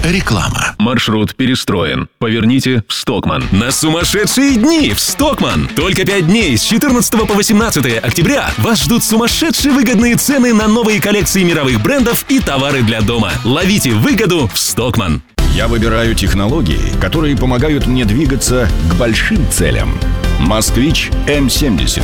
Реклама. Маршрут перестроен. Поверните в Стокман. На сумасшедшие дни в Стокман. Только 5 дней с 14 по 18 октября вас ждут сумасшедшие выгодные цены на новые коллекции мировых брендов и товары для дома. Ловите выгоду в Стокман. Я выбираю технологии, которые помогают мне двигаться к большим целям. «Москвич М70».